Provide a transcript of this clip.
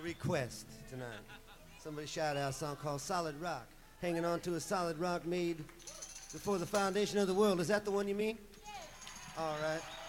request tonight. Somebody shout out a song called Solid Rock. Hanging on to a solid rock made before the foundation of the world. Is that the one you mean? All right.